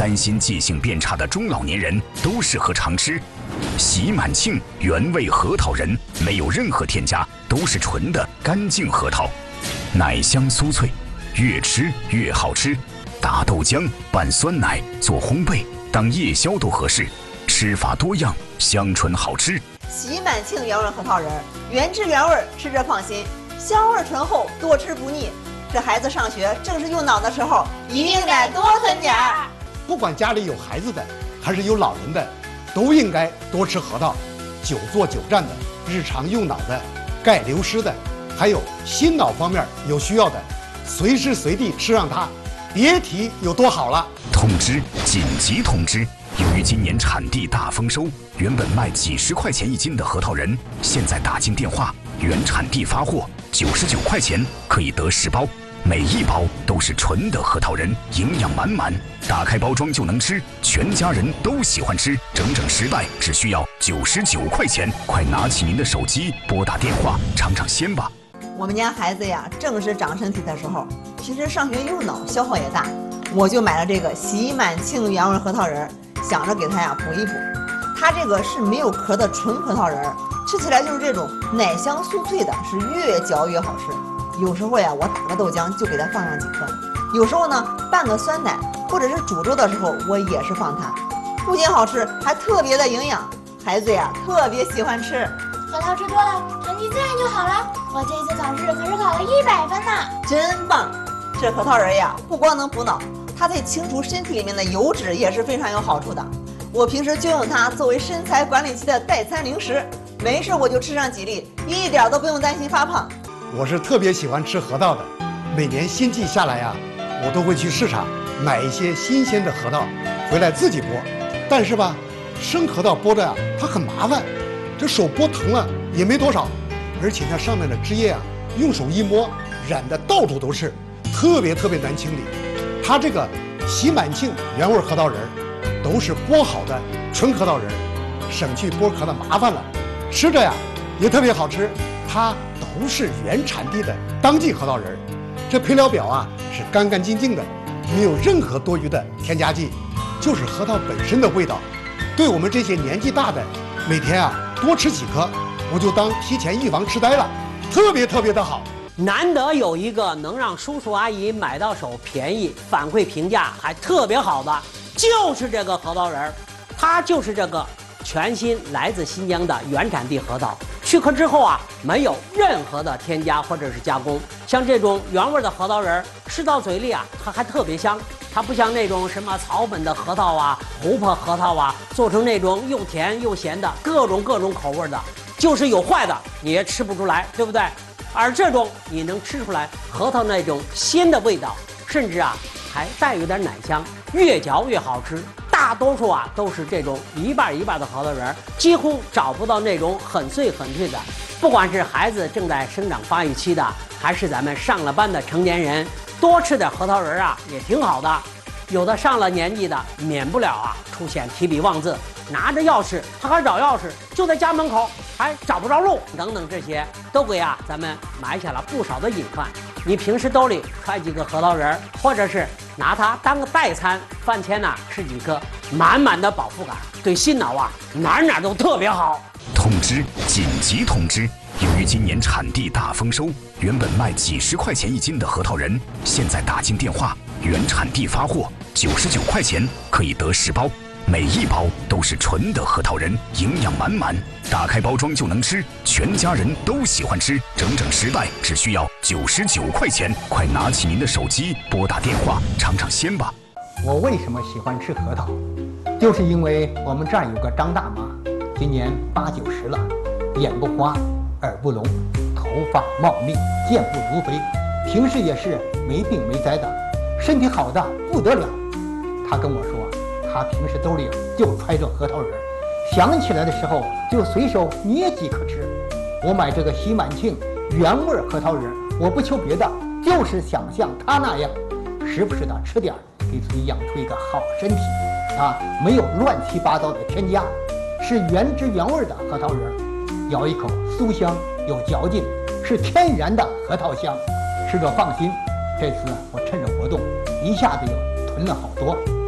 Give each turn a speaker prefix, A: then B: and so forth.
A: 担心记性变差的中老年人都适合常吃。喜满庆原味核桃仁，没有任何添加，都是纯的干净核桃，奶香酥脆，越吃越好吃。打豆浆、拌酸奶、做烘焙、当夜宵都合适，吃法多样，香醇好吃。
B: 喜满庆原味核桃仁，原汁原味，吃着放心，香味醇厚，多吃不腻。这孩子上学正是用脑的时候，一定得多囤点儿。
C: 不管家里有孩子的，还是有老人的，都应该多吃核桃。久坐久站的，日常用脑的，钙流失的，还有心脑方面有需要的，随时随地吃上它，别提有多好了。
A: 通知！紧急通知！由于今年产地大丰收，原本卖几十块钱一斤的核桃仁，现在打进电话，原产地发货，99块钱可以得10包，每一包都是纯的核桃仁，营养满满，打开包装就能吃，全家人都喜欢吃，整整10袋，只需要99块钱，快拿起您的手机拨打电话尝尝鲜吧。
B: 我们家孩子呀，正是长身体的时候，平时上学用脑，消耗也大，我就买了这个喜满庆原味核桃仁，想着给他呀补一补。它这个是没有壳的纯核桃仁，吃起来就是这种奶香酥脆的，是越嚼越好吃。有时候呀，我打个豆浆就给它放上几颗，有时候呢拌个酸奶，或者是煮粥的时候，我也是放它，不仅好吃，还特别的营养，孩子呀特别喜欢吃。
D: 核桃吃多了，成绩自然就好了。我这一次考试可是考了100分呢，
B: 真棒！这核桃仁呀，不光能补脑，它对清除身体里面的油脂也是非常有好处的。我平时就用它作为身材管理期的代餐零食，没事我就吃上几粒，一点都不用担心发胖。
C: 我是特别喜欢吃核桃的，每年新季下来呀，我都会去市场买一些新鲜的核桃回来自己剥。但是吧，生核桃剥的呀，它很麻烦，这手剥疼了也没多少，而且它上面的汁液啊，用手一摸，染的到处都是，特别难清理。它这个喜满庆原味核桃仁都是剥好的纯核桃仁，省去剥壳的麻烦了，吃着呀也特别好吃。它都是原产地的当季核桃仁，这配料表啊是干干净净的，没有任何多余的添加剂，就是核桃本身的味道。对我们这些年纪大的，每天啊多吃几颗，我就当提前预防痴呆了，特别的好。
E: 难得有一个能让叔叔阿姨买到手便宜，反馈评价还特别好的，就是这个核桃仁儿，它就是这个全新来自新疆的原产地核桃，去壳之后啊，没有任何的添加或者是加工。像这种原味的核桃仁儿，吃到嘴里啊，它还特别香。它不像那种什么草本的核桃啊、琥珀核桃啊，做成那种又甜又咸的各种口味的，就是有坏的你也吃不出来，对不对？而这种你能吃出来核桃那种鲜的味道，甚至啊还带有点奶香，越嚼越好吃。大多数啊都是这种一半的核桃仁，几乎找不到那种很碎的。不管是孩子正在生长发育期的，还是咱们上了班的成年人，多吃点核桃仁啊也挺好的。有的上了年纪的，免不了啊出现提笔忘字，拿着钥匙他还找钥匙，就在家门口还找不着路，等等，这些都给啊咱们埋下了不少的隐患。你平时兜里揣几个核桃仁，或者是拿它当个代餐，饭前呢吃几颗，满满的饱腹感，对心脑啊哪都特别好。
A: 通知！紧急通知！由于今年产地大丰收，原本卖几十块钱一斤的核桃仁，现在打进电话，原产地发货，99块钱可以得10包，每一包都是纯的核桃仁，营养满满，打开包装就能吃，全家人都喜欢吃，整10袋，只需要99块钱，快拿起您的手机拨打电话尝尝鲜吧。
F: 我为什么喜欢吃核桃？就是因为我们这儿有个张大妈，今年80、90了，眼不花，耳不聋，头发茂密，健步如飞，平时也是没病没灾的，身体好的不得了。她跟我说，她平时兜里就揣着核桃仁，想起来的时候就随手捏几颗吃。我买这个喜满庆原味核桃仁，我不求别的，就是想像她那样，时不时的吃点，给自己养出一个好身体。没有乱七八糟的添加，是原汁原味的核桃仁，咬一口酥香有嚼劲，是天然的核桃香，吃着放心。这次我趁着活动，一下子又囤了好多。